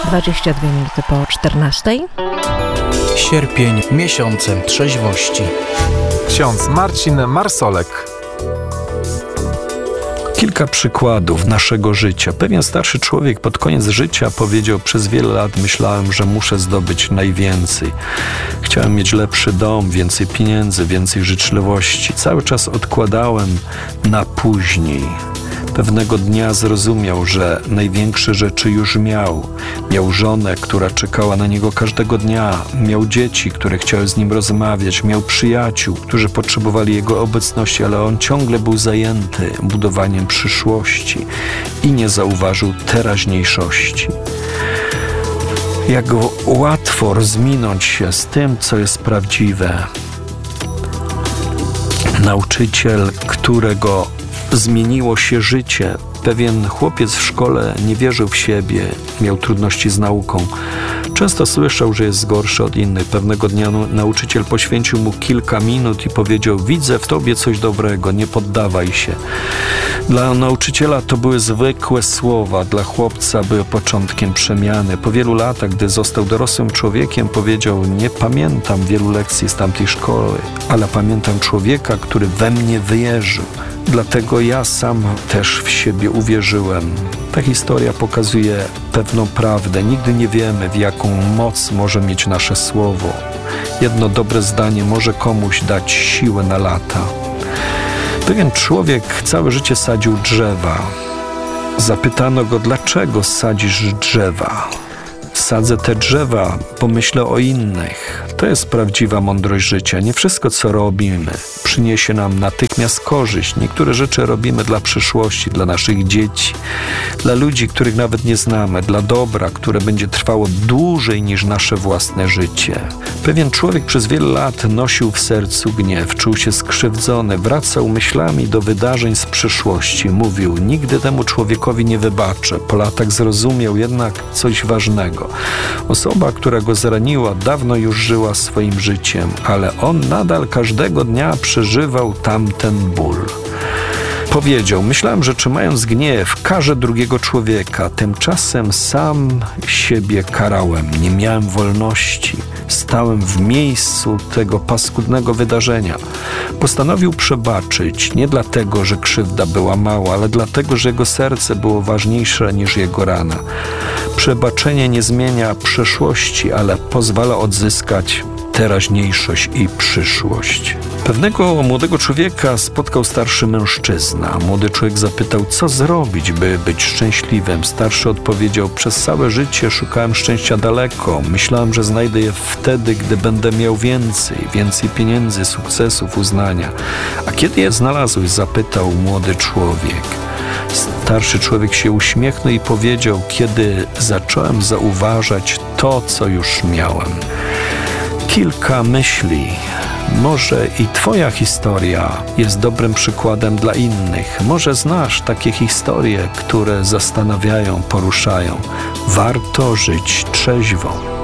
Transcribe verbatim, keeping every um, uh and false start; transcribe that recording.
dwadzieścia dwie minuty po czternastej. Sierpień miesiącem trzeźwości. Ksiądz Marcin Marsolek. Kilka przykładów naszego życia. Pewien starszy człowiek pod koniec życia powiedział: przez wiele lat myślałem, że muszę zdobyć najwięcej. Chciałem mieć lepszy dom, więcej pieniędzy, więcej życzliwości. Cały czas odkładałem na później. Pewnego dnia zrozumiał, że największe rzeczy już miał. Miał żonę, która czekała na niego każdego dnia. Miał dzieci, które chciały z nim rozmawiać. Miał przyjaciół, którzy potrzebowali jego obecności, ale on ciągle był zajęty budowaniem przyszłości i nie zauważył teraźniejszości. Jak łatwo rozminąć się z tym, co jest prawdziwe. Nauczyciel, którego zmieniło się życie. Pewien chłopiec w szkole nie wierzył w siebie, miał trudności z nauką. Często słyszał, że jest gorszy od innych. Pewnego dnia nauczyciel poświęcił mu kilka minut i powiedział: widzę w tobie coś dobrego, nie poddawaj się. Dla nauczyciela to były zwykłe słowa, dla chłopca były początkiem przemiany. Po wielu latach, gdy został dorosłym człowiekiem, powiedział: nie pamiętam wielu lekcji z tamtej szkoły, ale pamiętam człowieka, który we mnie wierzył. Dlatego ja sam też w siebie uwierzyłem. Ta historia pokazuje pewną prawdę. Nigdy nie wiemy, w jaką moc może mieć nasze słowo. Jedno dobre zdanie może komuś dać siłę na lata. Pewien człowiek całe życie sadził drzewa. Zapytano go: dlaczego sadzisz drzewa? Sadzę te drzewa, bo myślę o innych. To jest prawdziwa mądrość życia. Nie wszystko, co robimy, przyniesie nam natychmiast korzyść. Niektóre rzeczy robimy dla przyszłości, dla naszych dzieci, dla ludzi, których nawet nie znamy, dla dobra, które będzie trwało dłużej niż nasze własne życie. Pewien człowiek przez wiele lat nosił w sercu gniew, czuł się skrzywdzony, wracał myślami do wydarzeń z przyszłości. Mówił: nigdy temu człowiekowi nie wybaczę. Po latach zrozumiał jednak coś ważnego. Osoba, która go zraniła, dawno już żyła swoim życiem, ale on nadal każdego dnia przeżywał tamten ból. Powiedział: myślałem, że trzymając gniew karzę drugiego człowieka, tymczasem sam siebie karałem. Nie miałem wolności. Stałem w miejscu tego paskudnego wydarzenia. Postanowił przebaczyć, nie dlatego, że krzywda była mała, ale dlatego, że jego serce było ważniejsze niż jego rana. Przebaczenie nie zmienia przeszłości, ale pozwala odzyskać teraźniejszość i przyszłość. Pewnego młodego człowieka spotkał starszy mężczyzna. Młody człowiek zapytał: co zrobić, by być szczęśliwym? Starszy odpowiedział: przez całe życie szukałem szczęścia daleko. Myślałem, że znajdę je wtedy, gdy będę miał więcej, więcej pieniędzy, sukcesów, uznania. A kiedy je znalazłeś? Zapytał młody człowiek. Starszy człowiek się uśmiechnął i powiedział: kiedy zacząłem zauważać to, co już miałem. Kilka myśli. Może i twoja historia jest dobrym przykładem dla innych. Może znasz takie historie, które zastanawiają, poruszają. Warto żyć trzeźwo.